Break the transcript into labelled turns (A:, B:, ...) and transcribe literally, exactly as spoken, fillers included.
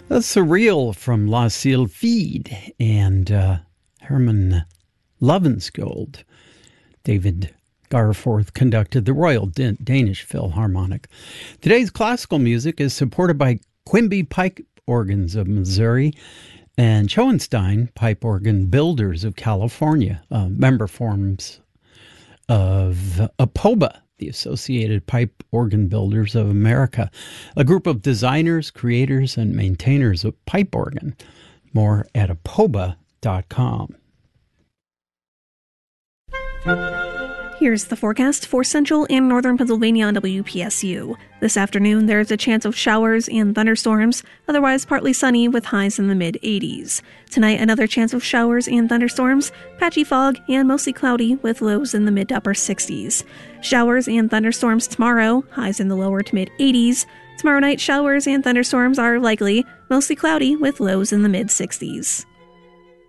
A: A Surreal from La Sylphide and uh, Herman Lovenskold. David Garforth conducted the Royal Dan- Danish Philharmonic. Today's classical music is supported by Quimby Pipe Organs of Missouri and Schoenstein Pipe Organ Builders of California, uh, member forms of A P O B A, the Associated Pipe Organ Builders of America, a group of designers, creators, and maintainers of pipe organ. More at a p o b a dot com.
B: Here's the forecast for central and northern Pennsylvania on W P S U. This afternoon, there's a chance of showers and thunderstorms, otherwise partly sunny with highs in the mid-eighties. Tonight, another chance of showers and thunderstorms, patchy fog, and mostly cloudy with lows in the mid to upper sixties. Showers and thunderstorms tomorrow, highs in the lower to mid-eighties. Tomorrow night, showers and thunderstorms are likely, mostly cloudy with lows in the mid-sixties.